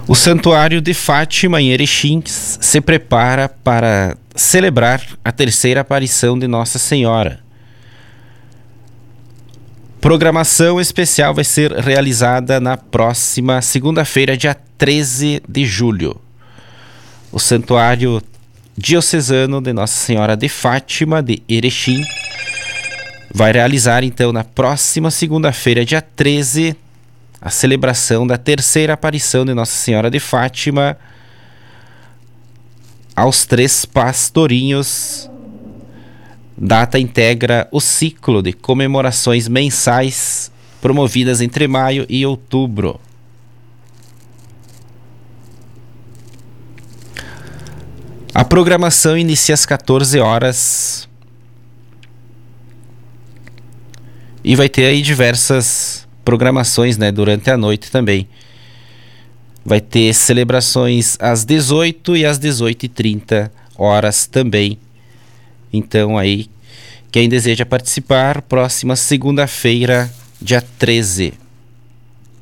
O Santuário de Fátima, em Erechim, se prepara para celebrar a terceira aparição de Nossa Senhora. Programação especial vai ser realizada na próxima segunda-feira, dia 13 de julho. O Santuário Diocesano de Nossa Senhora de Fátima, de Erechim, vai realizar, então, na próxima segunda-feira, dia 13, a celebração da terceira aparição de Nossa Senhora de Fátima aos três pastorinhos. Data integra o ciclo de comemorações mensais promovidas entre maio e outubro. A programação inicia às 14 horas e vai ter aí diversas programações, né, durante a noite também. Vai ter celebrações às 18 e às 18h30 horas também. Então aí, quem deseja participar, próxima segunda-feira, dia 13.